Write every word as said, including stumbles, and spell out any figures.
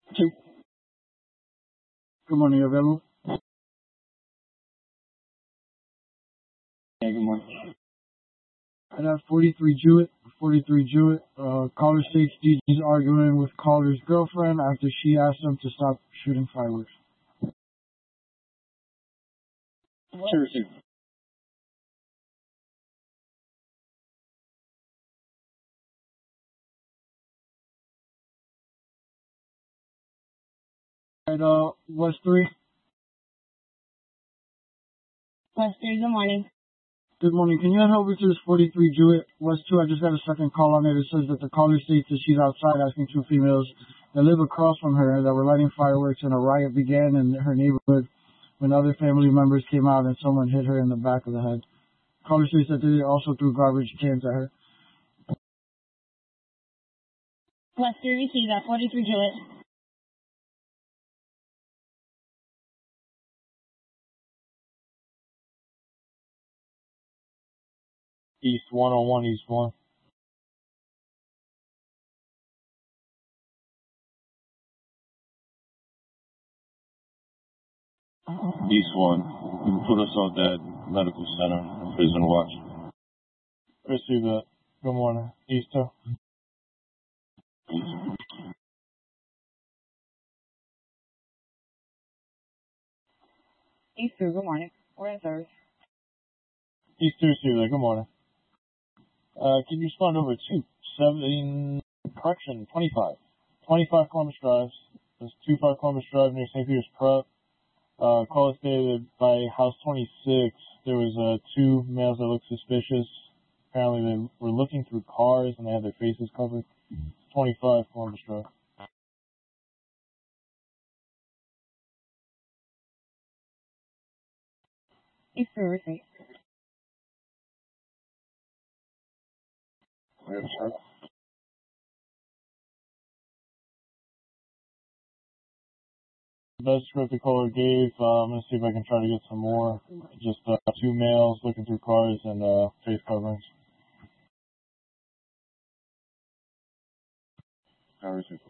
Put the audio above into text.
Two. Good morning, available? Yeah, good morning. I have forty-three Jewett. forty-three Jewett. Uh, caller states D J's arguing with caller's girlfriend after she asked him to stop shooting fireworks. Two, two. Alright, uh, West three. West three, good morning. Good morning. Can you help me to this forty-three Jewett West two? I just got a second call on it. It says that the caller states that she's outside asking two females that live across from her that were lighting fireworks and a riot began in her neighborhood when other family members came out and someone hit her in the back of the head. Caller states that they also threw garbage cans at her. West three, receive that. forty-three Jewett. East one oh one, East one. East one. You can put us on that medical center, prison watch. Receive that. Good morning. East two. East two, good morning. We're in service. East two, receive that. Good morning. Uh, can you respond over to seven, correction, twenty-five. twenty-five Columbus Drive. There's two five Columbus Drive near Saint Peter's Prep. Uh, call stated by house twenty-six, there was, uh, two males that looked suspicious. Apparently they were looking through cars and they had their faces covered. twenty-five Columbus Drive. East two, receive. Yes, sir. Best script the caller gave. Uh, I'm gonna see if I can try to get some more. Just uh, two males looking through cars and uh, face coverings. I received.